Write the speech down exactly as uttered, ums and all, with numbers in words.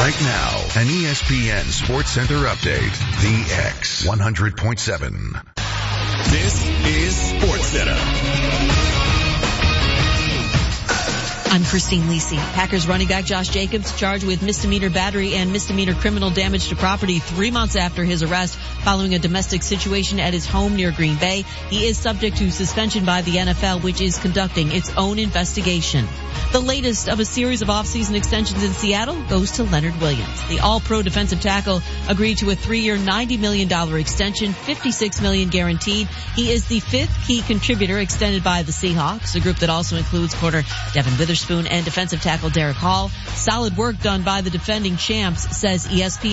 Right now, an E S P N Sports Center update. The X one hundred point seven. This is Sports Center. I'm Christine Lisi. Packers running back Josh Jacobs charged with misdemeanor battery and misdemeanor criminal damage to property three months after his arrest following a domestic situation at his home near Green Bay. He is subject to suspension by the N F L, which is conducting its own investigation. The latest of a series of offseason extensions in Seattle goes to Leonard Williams. The all-pro defensive tackle agreed to a three-year ninety million dollars extension, fifty-six million dollars guaranteed. He is the fifth key contributor extended by the Seahawks, a group that also includes corner Devin Witherspoon and defensive tackle Derek Hall. Solid work done by the defending champs, says E S P N.